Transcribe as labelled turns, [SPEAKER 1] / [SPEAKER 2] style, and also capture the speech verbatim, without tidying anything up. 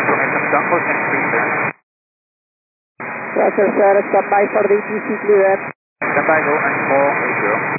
[SPEAKER 1] information, Jungle and Freezer.
[SPEAKER 2] Roger, sir. Stand by for the T C clearance.
[SPEAKER 1] Stand by, go, nine four eight zero.